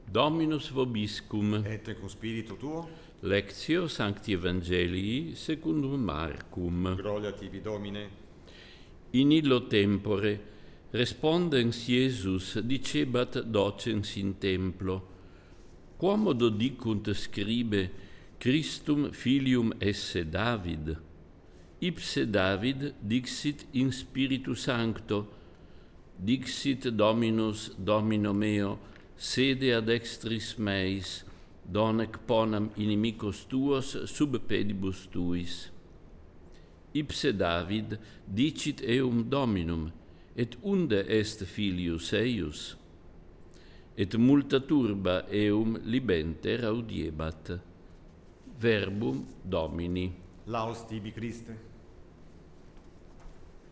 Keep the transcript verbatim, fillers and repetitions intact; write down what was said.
Dominus vobiscum. Et cum spiritu tuo. Lectio Sancti Evangelii secundum Marcum. Gloria tibi, Domine. In illo tempore respondens Iesus dicebat docens in templo: Quomodo dicunt scribe Christum filium esse David? Ipse David dixit in Spiritu Sancto: Dixit Dominus Domino meo, sede ad extris meis, donec ponam inimicos tuos sub pedibus tuis. Ipse David dicit eum Dominum, et unde est filius eius? Et multa turba eum libenter audiebat. Verbum Domini. Laus tibi, Christe.